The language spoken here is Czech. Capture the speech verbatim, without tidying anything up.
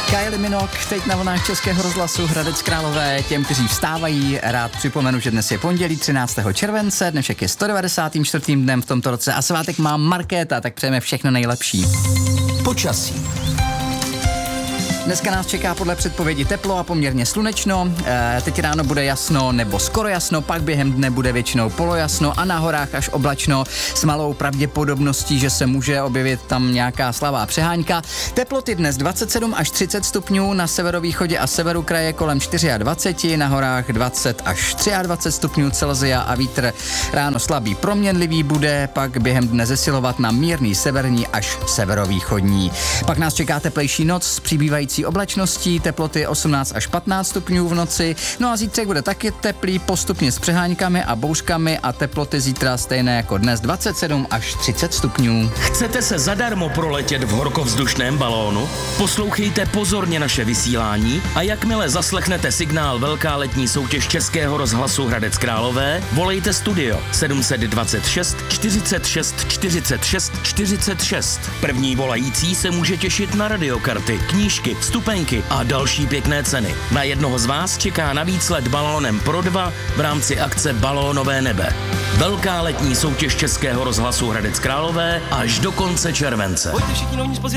Kylie Minogue teď na vlnách Českého rozhlasu Hradec Králové. Těm, kteří vstávají, rád připomenu, že dnes je pondělí třináctého července, dnešek je sto devadesátým čtvrtým dnem v tomto roce a svátek má Markéta, tak přejeme všechno nejlepší. Počasí. Dneska nás čeká podle předpovědi teplo a poměrně slunečno. E, teď ráno bude jasno nebo skoro jasno, pak během dne bude většinou polojasno a na horách až oblačno s malou pravděpodobností, že se může objevit tam nějaká slabá přehánka. Teploty dnes dvacet sedm až třicet stupňů, na severovýchodě a severu kraje kolem dvacet čtyři, na horách dvacet až dvacet tři stupňů Celsia a vítr ráno slabý proměnlivý bude, pak během dne zesilovat na mírný severní až severovýchodní. Pak nás čeká teplejší noc s přibývající oblačností, teploty osmnáct až patnáct stupňů v noci, no a zítřek bude taky teplý, postupně s přeháňkami a bouřkami a teploty zítra stejné jako dnes dvacet sedm až třicet stupňů. Chcete se zadarmo proletět v horkovzdušném balónu? Poslouchejte pozorně naše vysílání a jakmile zaslechnete signál Velká letní soutěž Českého rozhlasu Hradec Králové, volejte studio sedm set dvacet šest čtyřicet šest čtyřicet šest čtyřicet šest. První volající se může těšit na radiokarty, knížky, vstupenky a další pěkné ceny. Na jednoho z vás čeká navíc let balónem pro dva v rámci akce Balónové nebe. Velká letní soutěž Českého rozhlasu Hradec Králové až do konce července.